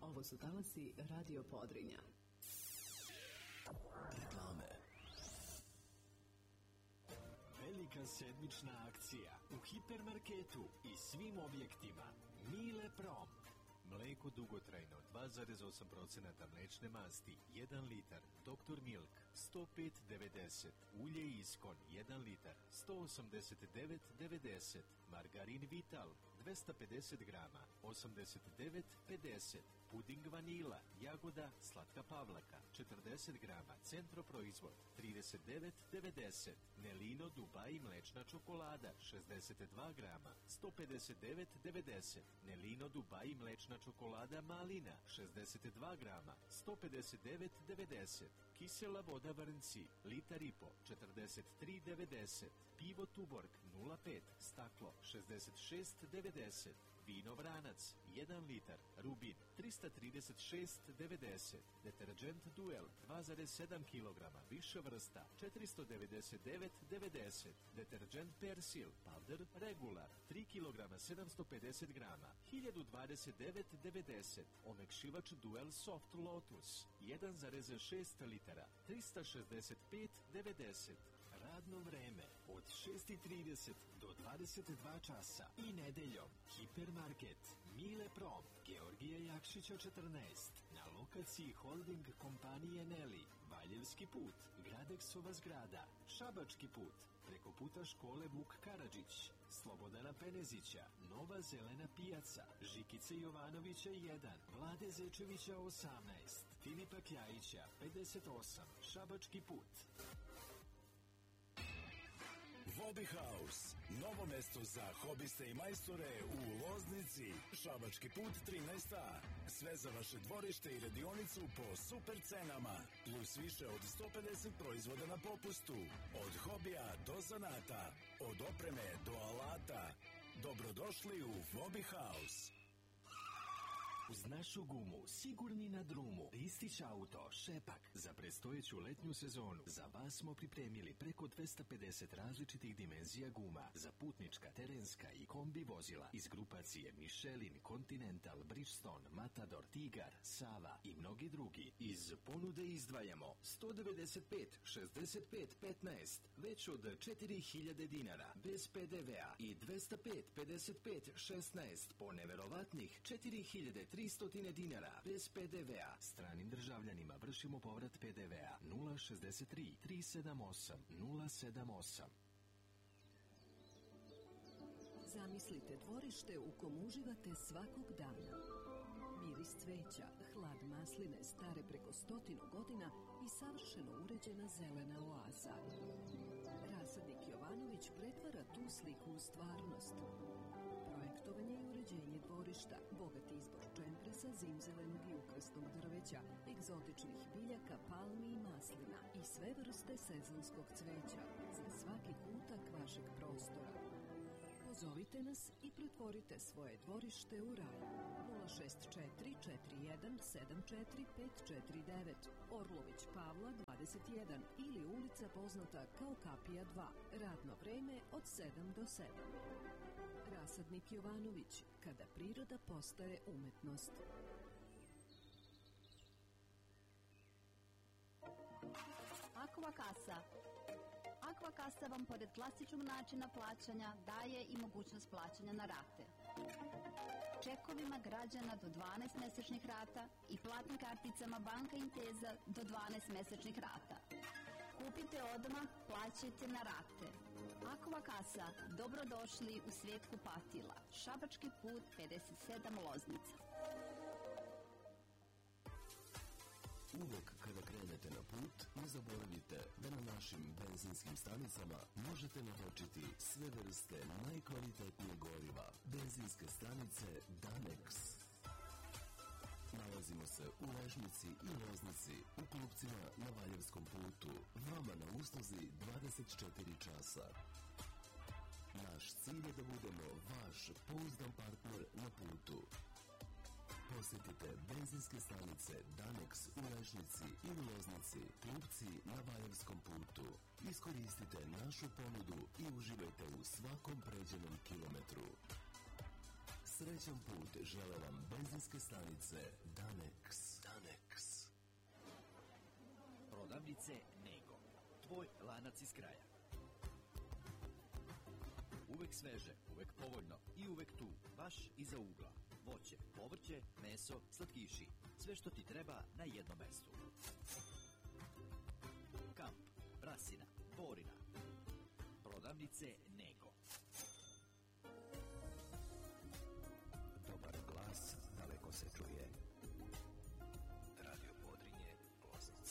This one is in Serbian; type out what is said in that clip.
Ovo su talasi Radio Podrinja. Reklame. Velika sedmična akcija u hipermarketu i svim objektima. Mile Prom. Mleko dugotrajno 2,8% mlečne masti 1 litar. Dr. Milk 105,90. Ulje Iskon 1 litar 189,90. Margarin Vital 250 grama 89,50. Puding vanila, jagoda, slatka pavlaka 40 grama, Centro proizvod 39,90. Nelino Dubai mlečna čokolada 62 grama 159,90. Nelino Dubai mlečna čokolada malina 62 grama 159,90. Kisela voda Vrnci litar i po 43,90. Pivo Tuborg 0,5 staklo 66,90. Vino Vranac 1 litar, Rubin 336,90. Deterđent Duel 2,7 kg, više vrsta 499,90. Deterđent Persil Powder Regular 3 kg 750 grama 1029,90. Omekšivač Duel Soft Lotus 1,6 litara 365,90. Radno vreme od 6:30 do 22 časa i nedeljom. Hipermarket Mile Prom, Georgija Jakšića 14, na lokaciji holding kompanije Neli, Valjevski put, Gradeksova zgrada, Šabački put, preko puta škole Vuk Karadžić, Slobodana Penezića, Nova zelena pijaca, Žikice Jovanovića 1, Vlade Zečevića 18, Filipa Kljajića 58, Šabački put. Hobby House, novo mesto za hobiste i majstore u Loznici, Šabački put 13a. Sve za vaše dvorište i radionicu po super cenama, plus više od 150 proizvoda na popustu. Od hobija do zanata, od opreme do alata. Dobrodošli u Hobby House. Uz našu gumu, sigurni na drumu, Ristić auto, Šepak. Za predstojeću letnju sezonu za vas smo pripremili preko 250 različitih dimenzija guma za putnička, terenska i kombi vozila iz grupacije Michelin, Continental, Bridgestone, Matador, Tigar, Sava i mnogi drugi. Iz ponude izdvajamo 195, 65, 15, već od 4000 dinara, bez PDV-a i 205, 55, 16 po neverovatnih 4300 dinara, bez PDV-a. Stranim državljanima vršimo povrat PDV-a 063 378 078. Zamislite dvorište u kom uživate svakog dana. Miris cveća, hlad masline stare preko 100 godina i savršeno uređena zelena oaza. Rasadnik Jovanović pretvara tu sliku u stvarnost. Projektovanje i uređenje dvorišta, bogat izbor čempresa, zimzelenog i ukrasnog drveća, egzotičnih biljaka, palmi i maslina i sve vrste sezonskog cveća za svaki kutak vašeg prostora. Pozovite nas i pretvorite svoje dvorište u raj. 064 41 74 549, Orlović Pavla 21 ili ulica poznata kao Kapija 2. Radno vreme od 7 do 7. Rasadnik Jovanović, kada priroda postaje umetnost. Aqua Kasa. Aqua Kasa vam pored klasičnog načina plaćanja daje i mogućnost plaćanja na rate. Čekovima građana do 12 mesečnih rata i platnim karticama Banka Inteza do 12 mesečnih rata. Kupite odmah, plaćajte na rate. Aqua Kasa, dobrodošli u svijet kupatila. Šabački put 57 Loznica. Uvek kada krenete na put, ne zaboravite da na našim benzinskim stanicama možete natočiti sve vrste najkvalitetnije goriva. Benzinske stanice Danex. Nalazimo se u Ležnici i Loznici, u Klupcima na Valjevskom putu, vama na usluzi 24 časa. Naš cilj je da budemo vaš pouzdan partner na putu. Posjetite benzinske stanice Danex u Ležnici i u Loznici, Klupci na Valjevskom putu. Iskoristite našu ponudu i uživajte u svakom pređenom kilometru. Srećan put žele vam benzinske stanice Danex. Prodavnice Nego. Tvoj lanac iz kraja. Uvek sveže, uvek povoljno i uvek tu, baš iza ugla. Voće, povrće, meso, slatkiši. Sve što ti treba na jednom mestu. Kamp, Brasina, Borina. Prodavnice Nego.